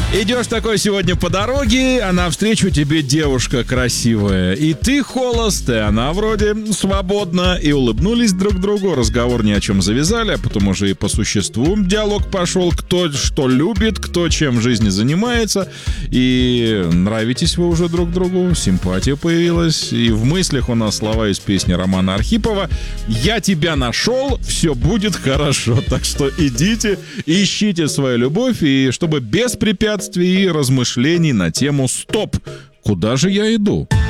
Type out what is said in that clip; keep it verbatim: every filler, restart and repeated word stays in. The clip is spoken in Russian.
Идешь такой сегодня по дороге, а навстречу тебе девушка красивая. И ты холост, и она вроде свободна. И улыбнулись друг другу, разговор ни о чем завязали, а потом уже и по существу диалог пошел. Кто что любит, кто чем в жизни занимается. И нравитесь вы уже друг другу, симпатия появилась. И в мыслях у нас слова из песни Романа Архипова: «Я тебя нашел, все будет хорошо». Так что идите, ищите свою любовь, и чтобы без препятствий и размышлений на тему «Стоп! Куда же я иду?»